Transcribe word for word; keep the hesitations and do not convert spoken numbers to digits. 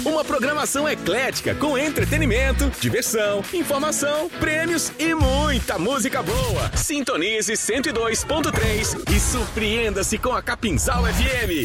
Uma programação eclética com entretenimento, diversão, informação, prêmios e muita música boa. Sintonize cento e dois ponto três e surpreenda-se com a Capinzal F M.